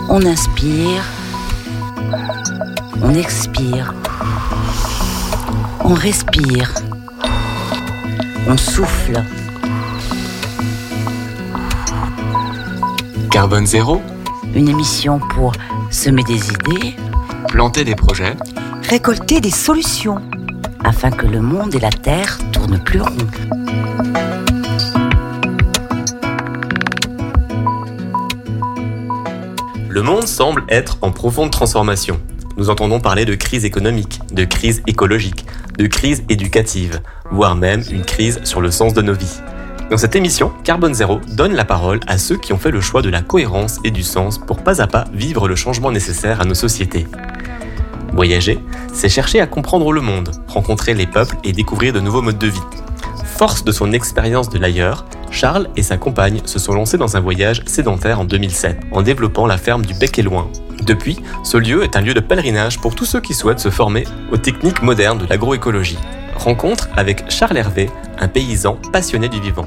On inspire, on expire, on respire, on souffle. Carbone Zéro, Une émission pour semer des idées, planter des projets, récolter des solutions, afin que le monde et la Terre tournent plus rond. Le monde semble être en profonde transformation. Nous entendons parler de crise économique, de crise écologique, de crise éducative, voire même une crise sur le sens de nos vies. Dans cette émission, Carbone Zéro donne la parole à ceux qui ont fait le choix de la cohérence et du sens pour pas à pas vivre le changement nécessaire à nos sociétés. Voyager, c'est chercher à comprendre le monde, rencontrer les peuples et découvrir de nouveaux modes de vie. Force de son expérience de l'ailleurs, Charles et sa compagne se sont lancés dans un voyage sédentaire en 2007, en développant la ferme du Bec et Loing. Depuis, ce lieu est un lieu de pèlerinage pour tous ceux qui souhaitent se former aux techniques modernes de l'agroécologie. Rencontre avec Charles Hervé, un paysan passionné du vivant.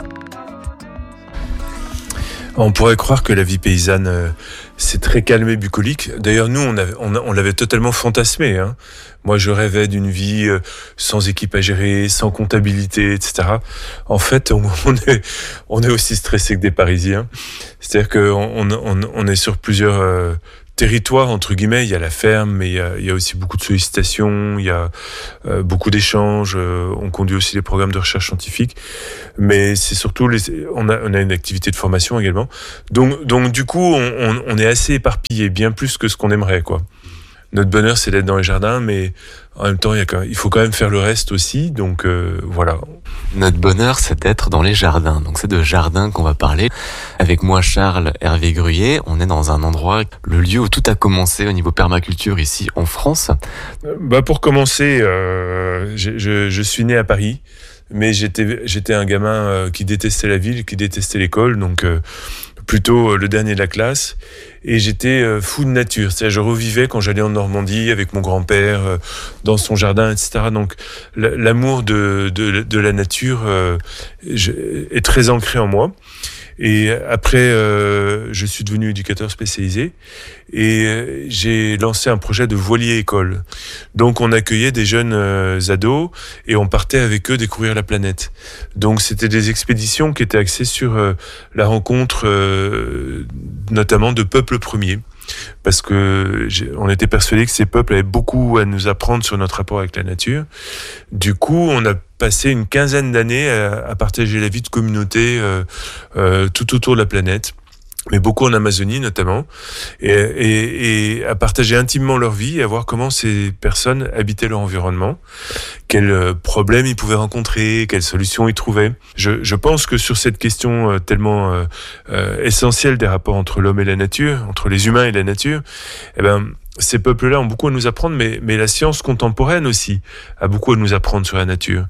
On pourrait croire que la vie paysanne, c'est très calme et bucolique. D'ailleurs, nous, on l'avait totalement fantasmé. Hein. Moi, je rêvais d'une vie sans équipe à gérer, sans comptabilité, etc. En fait, on est aussi stressé que des Parisiens. C'est-à-dire qu'on est sur plusieurs territoires, entre guillemets. Il y a la ferme, mais il y a aussi beaucoup de sollicitations, il y a beaucoup d'échanges. On conduit aussi les programmes de recherche scientifique. Mais c'est surtout, on a une activité de formation également. Donc du coup, on est assez éparpillé, bien plus que ce qu'on aimerait, quoi. Notre bonheur, c'est d'être dans les jardins, mais en même temps, il faut quand même faire le reste aussi. Donc voilà. Notre bonheur, c'est d'être dans les jardins. Donc c'est de jardin qu'on va parler. Avec moi, Charles Hervé Gruyer, on est dans un endroit, le lieu où tout a commencé au niveau permaculture ici en France. Pour commencer, je suis né à Paris. Mais j'étais un gamin qui détestait la ville, qui détestait l'école, donc plutôt le dernier de la classe. Et j'étais fou de nature, c'est-à-dire je revivais quand j'allais en Normandie avec mon grand-père dans son jardin, etc. Donc l'amour de la nature est très ancré en moi. Et après, je suis devenu éducateur spécialisé et j'ai lancé un projet de voilier-école. Donc, on accueillait des jeunes ados et on partait avec eux découvrir la planète. Donc, c'était des expéditions qui étaient axées sur la rencontre notamment de peuples premiers. Parce que on était persuadés que ces peuples avaient beaucoup à nous apprendre sur notre rapport avec la nature. Du coup, on a passé une quinzaine d'années à partager la vie de communautés tout autour de la planète, mais beaucoup en Amazonie notamment, et à partager intimement leur vie, et à voir comment ces personnes habitaient leur environnement, quels problèmes ils pouvaient rencontrer, quelles solutions ils trouvaient. Je pense que sur cette question tellement essentielle des rapports entre l'homme et la nature, entre les humains et la nature, ces peuples-là ont beaucoup à nous apprendre, mais la science contemporaine aussi a beaucoup à nous apprendre sur la nature.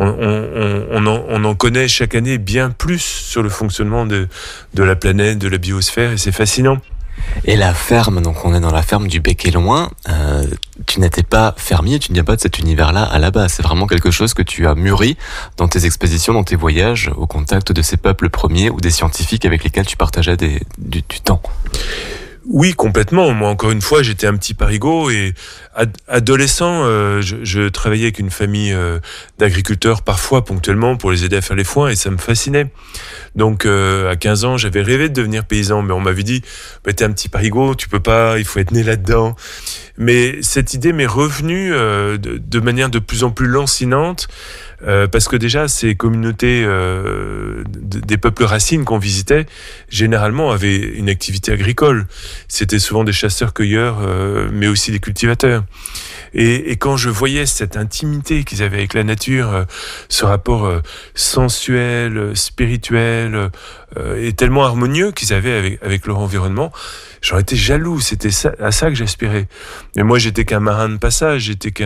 On en connaît chaque année bien plus sur le fonctionnement de la planète, de la biosphère, et c'est fascinant. Et la ferme, donc on est dans la ferme du Bec et Loing. Tu n'étais pas fermier, tu ne viens pas de cet univers-là à la base. C'est vraiment quelque chose que tu as mûri dans tes expéditions, dans tes voyages, au contact de ces peuples premiers ou des scientifiques avec lesquels tu partageais du temps. Oui, complètement. Moi, encore une fois, j'étais un petit parigot et adolescent, je travaillais avec une famille d'agriculteurs, parfois ponctuellement, pour les aider à faire les foins, et ça me fascinait. Donc, à 15 ans, j'avais rêvé de devenir paysan, mais on m'avait dit t'es un petit parigot, tu peux pas, il faut être né là-dedans. Mais cette idée m'est revenue de manière de plus en plus lancinante, parce que déjà, ces communautés des peuples racines qu'on visitait, généralement, avaient une activité agricole. C'était souvent des chasseurs-cueilleurs, mais aussi des cultivateurs. Et quand je voyais cette intimité qu'ils avaient avec la nature, ce rapport sensuel, spirituel, et tellement harmonieux qu'ils avaient avec leur environnement, j'en étais jaloux. C'était à ça que j'aspirais. Mais moi, j'étais qu'un marin de passage. J'étais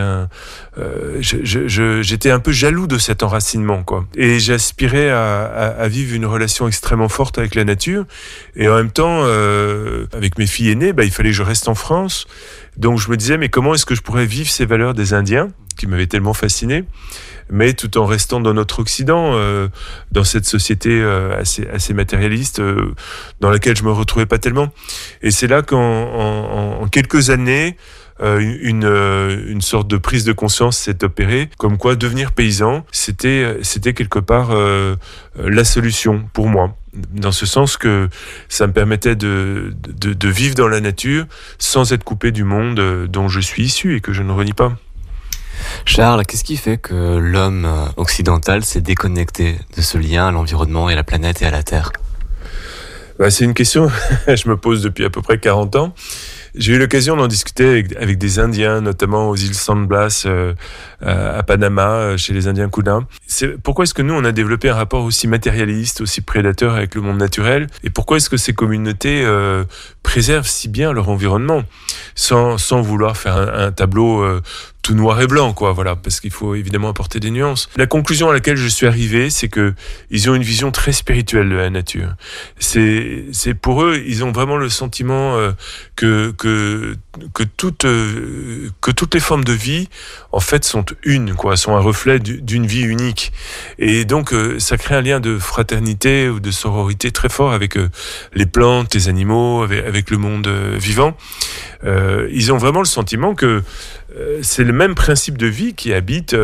j'étais un peu jaloux de cet enracinement, quoi. Et j'aspirais à vivre une relation extrêmement forte avec la nature. Et en même temps, avec mes filles aînées, il fallait que je reste en France. Donc je me disais, mais comment est-ce que je pourrais vivre ces valeurs des Indiens qui m'avait tellement fasciné, mais tout en restant dans notre Occident, dans cette société assez matérialiste, dans laquelle je me retrouvais pas tellement. Et c'est là qu'en quelques années, une sorte de prise de conscience s'est opérée, comme quoi devenir paysan, c'était quelque part la solution pour moi. Dans ce sens que ça me permettait de vivre dans la nature sans être coupé du monde dont je suis issu et que je ne renie pas. Charles, qu'est-ce qui fait que l'homme occidental s'est déconnecté de ce lien à l'environnement et à la planète et à la Terre ? C'est une question que je me pose depuis à peu près 40 ans. J'ai eu l'occasion d'en discuter avec des Indiens, notamment aux îles San Blas, à Panama, chez les Indiens Kuna. Pourquoi est-ce que nous, on a développé un rapport aussi matérialiste, aussi prédateur avec le monde naturel ? Et pourquoi est-ce que ces communautés préservent si bien leur environnement, sans vouloir faire un tableau tout noir et blanc, quoi, voilà, parce qu'il faut évidemment apporter des nuances. La conclusion à laquelle je suis arrivé, c'est que ils ont une vision très spirituelle de la nature. C'est pour eux, ils ont vraiment le sentiment que toutes les formes de vie, en fait, sont sont un reflet d'une vie unique. Et donc, ça crée un lien de fraternité ou de sororité très fort avec les plantes, les animaux, avec le monde vivant. Ils ont vraiment le sentiment que c'est le même principe de vie qui habite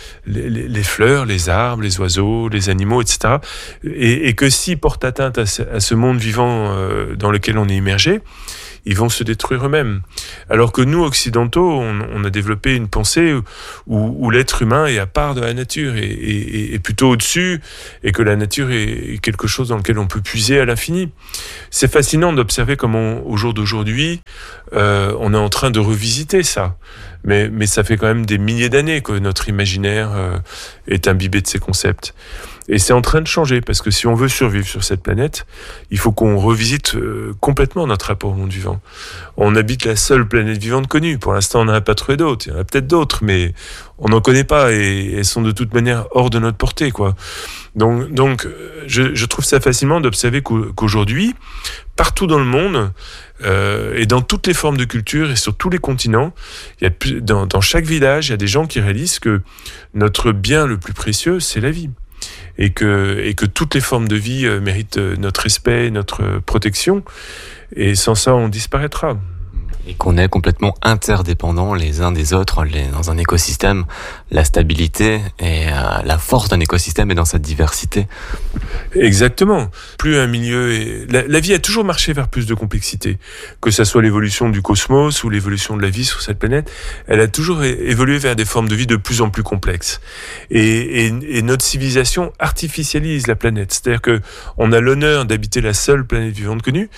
les fleurs, les arbres, les oiseaux, les animaux, etc. Et que s'ils portent atteinte à ce monde vivant dans lequel on est immergé, ils vont se détruire eux-mêmes. Alors que nous, occidentaux, on a développé une pensée où l'être humain est à part de la nature et plutôt au-dessus, et que la nature est quelque chose dans lequel on peut puiser à l'infini. C'est fascinant d'observer comment, au jour d'aujourd'hui, on est en train de revisiter ça. Mais ça fait quand même des milliers d'années que notre imaginaire est imbibé de ces concepts. Et c'est en train de changer, parce que si on veut survivre sur cette planète, il faut qu'on revisite complètement notre rapport au monde vivant. On habite la seule planète vivante connue. Pour l'instant, on n'en a pas trouvé d'autres. Il y en a peut-être d'autres, mais on n'en connaît pas, et elles sont de toute manière hors de notre portée, quoi. Donc je trouve ça fascinant d'observer qu'aujourd'hui, partout dans le monde, et dans toutes les formes de culture et sur tous les continents, dans chaque village, il y a des gens qui réalisent que notre bien le plus précieux, c'est la vie. Et que toutes les formes de vie méritent notre respect, notre protection. Et sans ça, on disparaîtra. Et qu'on est complètement interdépendants les uns des autres dans un écosystème. La stabilité et la force d'un écosystème est dans sa diversité. Exactement. Plus un milieu... La vie a toujours marché vers plus de complexité. Que ça soit l'évolution du cosmos ou l'évolution de la vie sur cette planète, elle a toujours évolué vers des formes de vie de plus en plus complexes. Et notre civilisation artificialise la planète. C'est-à-dire qu'on a l'honneur d'habiter la seule planète vivante connue,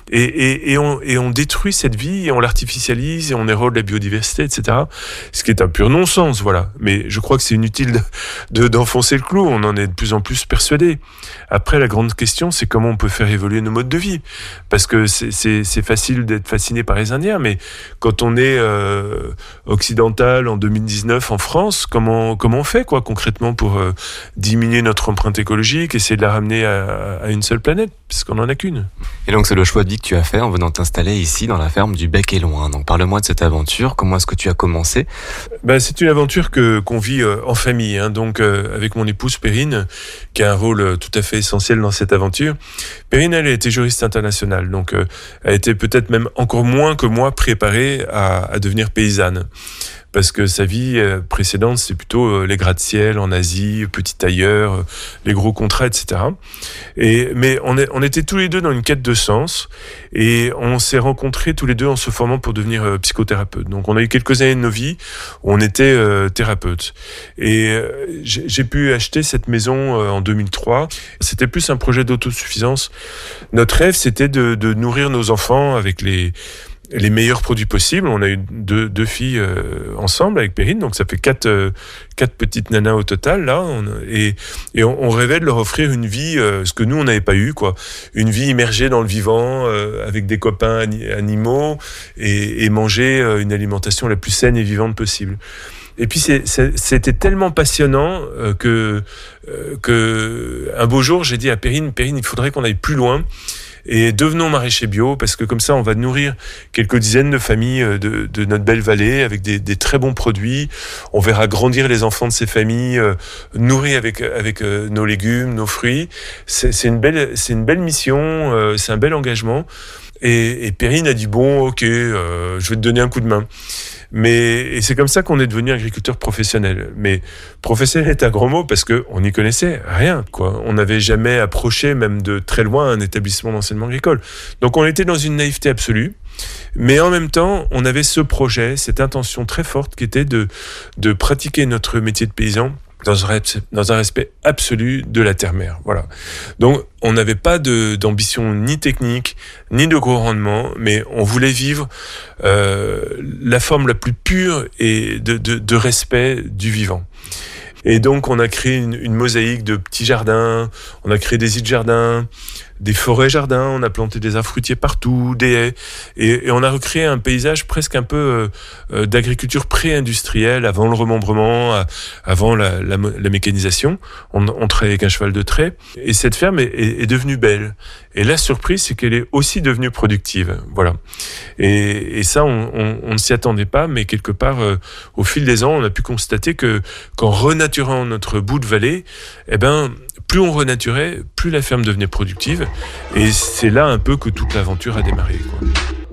et on détruit cette vie, et on l'artificialise, et on érode la biodiversité, etc. Ce qui est un pur non-sens, voilà. Mais je crois que c'est inutile d'enfoncer le clou, on en est de plus en plus persuadé. Après, la grande question, c'est comment on peut faire évoluer nos modes de vie. Parce que c'est facile d'être fasciné par les Indiens, mais quand on est occidental en 2019 en France, comment on fait, quoi, concrètement, pour diminuer notre empreinte écologique, essayer de la ramener à une seule planète, puisqu'on n'en a qu'une. Et donc, c'est le choix de vie que tu as fait en venant t'installer ici dans la ferme du Bec et Loin. Donc, parle-moi de cette aventure. Comment est-ce que tu as commencé ? C'est une aventure qu'on vit en famille, hein. Donc, avec mon épouse Perrine, qui a un rôle tout à fait essentiel dans cette aventure. Perrine, elle a été juriste internationale, donc elle a été peut-être même encore moins que moi préparée à devenir paysanne. Parce que sa vie précédente, c'est plutôt les gratte-ciel en Asie, petit tailleur, les gros contrats, etc. Mais on était tous les deux dans une quête de sens, et on s'est rencontrés tous les deux en se formant pour devenir psychothérapeute. Donc on a eu quelques années de nos vies où on était thérapeute. Et j'ai pu acheter cette maison en 2003. C'était plus un projet d'autosuffisance. Notre rêve, c'était de nourrir nos enfants avec les meilleurs produits possibles. On a eu deux filles ensemble avec Perrine, donc ça fait quatre petites nanas au total là. On rêvait de leur offrir une vie, ce que nous on n'avait pas eu, quoi. Une vie immergée dans le vivant, avec des copains animaux, et manger une alimentation la plus saine et vivante possible. Et puis c'était tellement passionnant que un beau jour j'ai dit à Perrine, il faudrait qu'on aille plus loin. et devenons maraîchers bio, parce que comme ça, on va nourrir quelques dizaines de familles de notre belle vallée avec des très bons produits. On verra grandir les enfants de ces familles, nourris avec nos légumes, nos fruits. C'est une belle mission, c'est un bel engagement. Et Perrine a dit bon, ok, je vais te donner un coup de main. Et c'est comme ça qu'on est devenu agriculteur professionnel. Mais professionnel est un gros mot parce qu'on n'y connaissait rien, quoi. On n'avait jamais approché, même de très loin, un établissement d'enseignement agricole. Donc on était dans une naïveté absolue. Mais en même temps, on avait ce projet, cette intention très forte qui était de pratiquer notre métier de paysan dans un respect absolu de la terre-mère. Voilà. Donc, on n'avait pas d'ambition ni technique, ni de gros rendement, mais on voulait vivre la forme la plus pure et de respect du vivant. Et donc, on a créé une mosaïque de petits jardins, on a créé des îles-jardins, des forêts-jardins, on a planté des arbres fruitiers partout, des haies, et on a recréé un paysage presque un peu d'agriculture pré-industrielle, avant le remembrement, avant la mécanisation. On travaillait avec un cheval de trait, et cette ferme est devenue belle. Et la surprise, c'est qu'elle est aussi devenue productive. Voilà. Et ça, on ne s'y attendait pas, mais quelque part, au fil des ans, on a pu constater qu'en renaturant notre bout de vallée, plus on renaturait, plus la ferme devenait productive. Et c'est là un peu que toute l'aventure a démarré, quoi.